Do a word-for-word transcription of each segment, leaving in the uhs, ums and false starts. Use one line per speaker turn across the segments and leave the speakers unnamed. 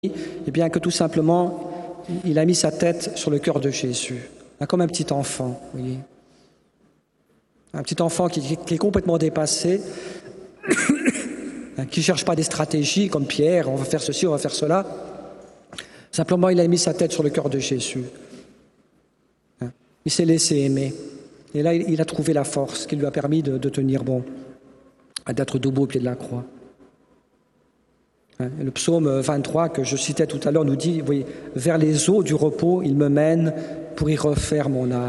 eh bien que tout simplement, il a mis sa tête sur le cœur de Jésus, comme un petit enfant, vous voyez. Un petit enfant qui, qui est complètement dépassé, qui ne cherche pas des stratégies comme Pierre, on va faire ceci, on va faire cela. Simplement, il a mis sa tête sur le cœur de Jésus. Il s'est laissé aimer. Et là, il a trouvé la force qui lui a permis de, de tenir bon, d'être debout au pied de la croix. Le psaume vingt-trois que je citais tout à l'heure nous dit, vous voyez, « Vers les eaux du repos, il me mène pour y refaire mon âme. »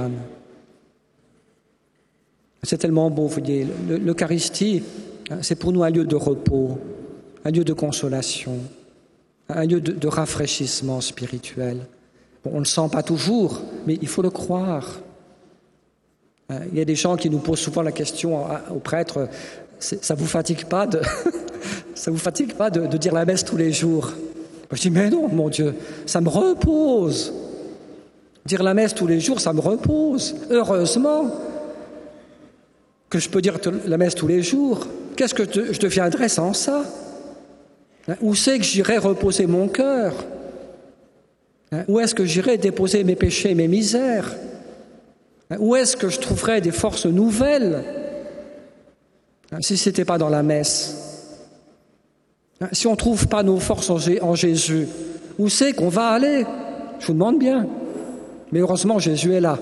C'est tellement beau, vous voyez. L'Eucharistie, c'est pour nous un lieu de repos, un lieu de consolation, un lieu de, de rafraîchissement spirituel. Bon, on ne le sent pas toujours, mais il faut le croire. Il y a des gens qui nous posent souvent la question aux prêtres, ça vous fatigue pas de, ça vous fatigue pas de, de dire la messe tous les jours? Je dis, mais non, mon Dieu, ça me repose. Dire la messe tous les jours, ça me repose. Heureusement que je peux dire la messe tous les jours. Qu'est-ce que je deviendrais sans ça? Où c'est que j'irais reposer mon cœur? Où est-ce que j'irais déposer mes péchés et mes misères? Où est-ce que je trouverais des forces nouvelles si ce n'était pas dans la messe? Si on ne trouve pas nos forces en Jésus, où c'est qu'on va aller? Je vous demande bien. Mais heureusement, Jésus est là.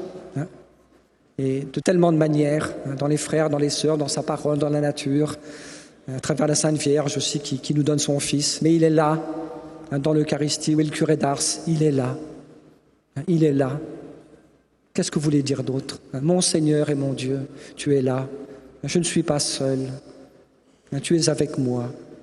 Et de tellement de manières, dans les frères, dans les sœurs, dans sa parole, dans la nature, à travers la Sainte Vierge aussi qui, qui nous donne son Fils. Mais il est là, dans l'Eucharistie, où est le curé d'Ars, il est là. Il est là. Qu'est-ce que vous voulez dire d'autre? Mon Seigneur et mon Dieu, tu es là. Je ne suis pas seul. Tu es avec moi.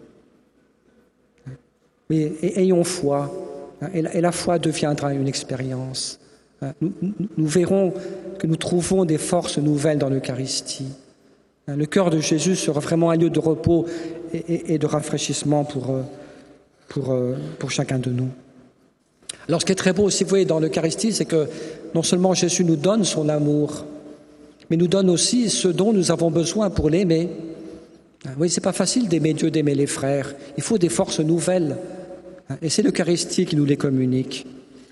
Mais ayons foi. Et la foi deviendra une expérience. Nous, nous, nous verrons que nous trouvons des forces nouvelles dans l'Eucharistie. Le cœur de Jésus sera vraiment un lieu de repos et, et, et de rafraîchissement pour, pour, pour chacun de nous. Alors ce qui est très beau aussi, vous voyez, dans l'Eucharistie, c'est que non seulement Jésus nous donne son amour, mais nous donne aussi ce dont nous avons besoin pour l'aimer. Oui, c'est pas facile d'aimer Dieu, d'aimer les frères. Il faut des forces nouvelles. Et c'est l'Eucharistie qui nous les communique.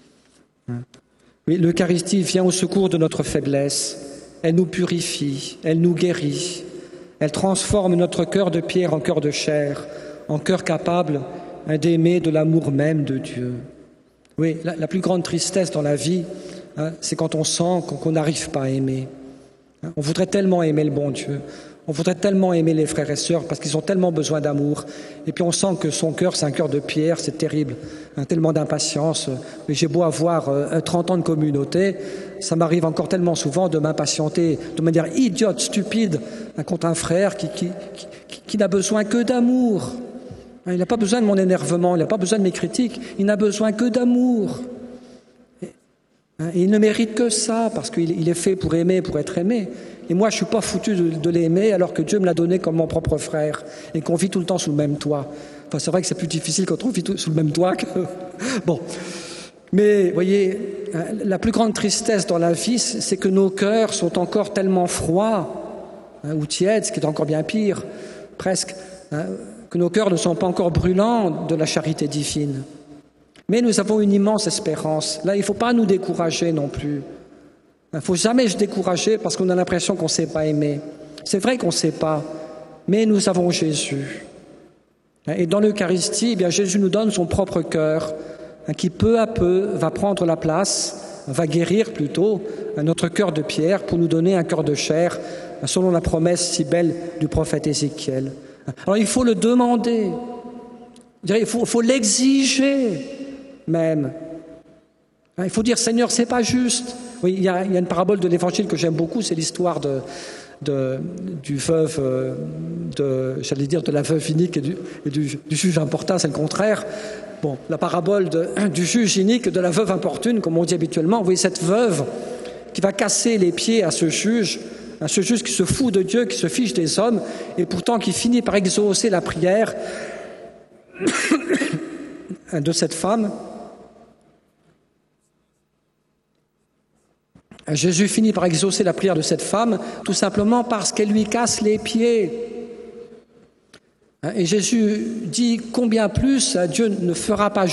Oui, l'Eucharistie vient au secours de notre faiblesse. Elle nous purifie, elle nous guérit. Elle transforme notre cœur de pierre en cœur de chair, en cœur capable d'aimer de l'amour même de Dieu. Oui, la, la plus grande tristesse dans la vie, hein, c'est quand on sent qu'on n'arrive pas à aimer. Hein, on voudrait tellement aimer le bon Dieu. On voudrait tellement aimer les frères et sœurs parce qu'ils ont tellement besoin d'amour. Et puis on sent que son cœur, c'est un cœur de pierre, c'est terrible. Hein, tellement d'impatience. Mais j'ai beau avoir euh, trente ans de communauté, ça m'arrive encore tellement souvent de m'impatienter de manière idiote, stupide, hein, contre un frère qui, qui, qui, qui n'a besoin que d'amour. Hein, il n'a pas besoin de mon énervement, il n'a pas besoin de mes critiques, il n'a besoin que d'amour. Et, hein, et il ne mérite que ça parce qu'il il est fait pour aimer, pour être aimé. Et moi, je ne suis pas foutu de, de l'aimer alors que Dieu me l'a donné comme mon propre frère et qu'on vit tout le temps sous le même toit. Enfin, c'est vrai que c'est plus difficile quand on vit tout, sous le même toit que... Bon. Mais, vous voyez, la plus grande tristesse dans la vie, c'est que nos cœurs sont encore tellement froids, hein, ou tièdes, ce qui est encore bien pire, presque, hein, que nos cœurs ne sont pas encore brûlants de la charité divine. Mais nous avons une immense espérance. Là, il ne faut pas nous décourager non plus. Il ne faut jamais se décourager parce qu'on a l'impression qu'on ne sait pas aimer. C'est vrai qu'on ne sait pas, mais nous avons Jésus. Et dans l'Eucharistie, eh bien, Jésus nous donne son propre cœur, qui peu à peu va prendre la place, va guérir plutôt notre cœur de pierre pour nous donner un cœur de chair, selon la promesse si belle du prophète Ézéchiel. Alors il faut le demander, il faut, faut l'exiger même. Il faut dire, Seigneur, c'est pas juste. Oui, il y a, il y a une parabole de l'Évangile que j'aime beaucoup, c'est l'histoire de, de, du veuve, de, j'allais dire de la veuve inique et du, et du, du juge importun, c'est le contraire. Bon, la parabole de, du juge inique et de la veuve importune, comme on dit habituellement. Vous voyez, cette veuve qui va casser les pieds à ce juge, à ce juge qui se fout de Dieu, qui se fiche des hommes, et pourtant qui finit par exaucer la prière de cette femme. Jésus finit par exaucer la prière de cette femme, tout simplement parce qu'elle lui casse les pieds. Et Jésus dit combien plus Dieu ne fera pas